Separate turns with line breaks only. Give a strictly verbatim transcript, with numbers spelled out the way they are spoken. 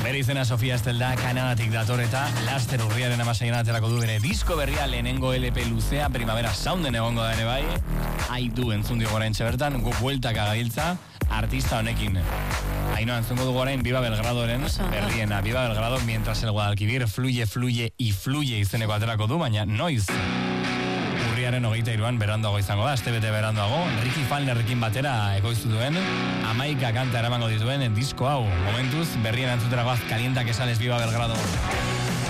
Bere izena Sofia Estel da, Kanadatik dator eta laster urriaren amaseian aterako du bere disko berria, lehenengo L P luzea, Primavera Sounden egongo da ere bai. Aidu entzun dio goraintxe bertan, gu bueltaka gabiltza artista honekin. Aino, entzungo dugu orain Viva Belgradoren berriena. Viva Belgrado, mientras el Guadalquivir fluye, fluye y fluye izeneko aterako du, baina noiz. Urriaren hogeita iruan beranduago izango da, este bete beranduago, Ricky Falnerrekin batera ekoiztu duen, amaika kanta eramango dituen disko hau. Momentuz, berrien antzutera goaz, Calienta que sales, Viva Belgrado.